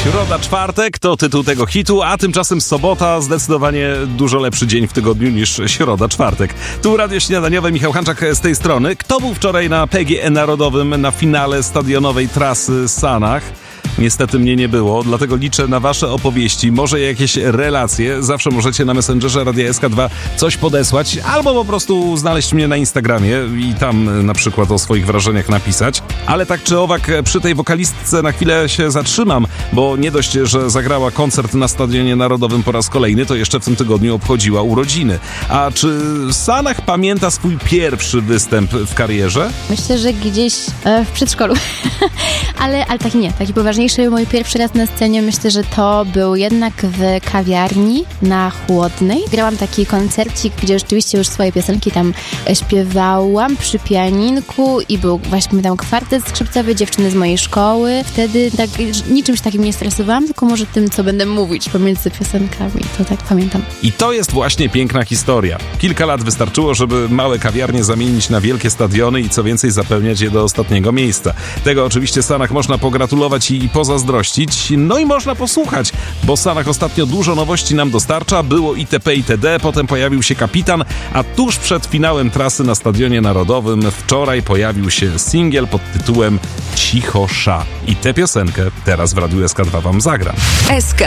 Środa, czwartek to tytuł tego hitu, a tymczasem sobota zdecydowanie dużo lepszy dzień w tygodniu niż środa, czwartek. Tu Radio Śniadaniowe, Michał Hanczak z tej strony. Kto był wczoraj na PGE Narodowym na finale stadionowej trasy Sanach? Niestety mnie nie było, dlatego liczę na wasze opowieści, może jakieś relacje. Zawsze możecie na Messengerze Radia SK2 coś podesłać, albo po prostu znaleźć mnie na Instagramie i tam na przykład o swoich wrażeniach napisać. Ale tak czy owak przy tej wokalistce na chwilę się zatrzymam, bo nie dość, że zagrała koncert na Stadionie Narodowym po raz kolejny, to jeszcze w tym tygodniu obchodziła urodziny. A czy Sanach pamięta swój pierwszy występ w karierze? Myślę, że gdzieś w przedszkolu. ale taki poważniejszy mój pierwszy raz na scenie, myślę, że to był jednak w kawiarni na Chłodnej. Grałam taki koncercik, gdzie rzeczywiście już swoje piosenki tam śpiewałam przy pianinku i był właśnie tam kwartet skrzypcowy, dziewczyny z mojej szkoły. Wtedy tak niczym się takim nie stresowałam, tylko może tym, co będę mówić pomiędzy piosenkami. To tak pamiętam. I to jest właśnie piękna historia. Kilka lat wystarczyło, żeby małe kawiarnie zamienić na wielkie stadiony i co więcej zapełniać je do ostatniego miejsca. Tego oczywiście Sanach można pogratulować i pozazdrościć. No i można posłuchać, bo Sanach ostatnio dużo nowości nam dostarcza. Było itp. itd. Potem pojawił się Kapitan, a tuż przed finałem trasy na Stadionie Narodowym wczoraj pojawił się singiel pod tytułem Cicho Sza. I tę piosenkę teraz w Radiu SK2 wam zagram. SK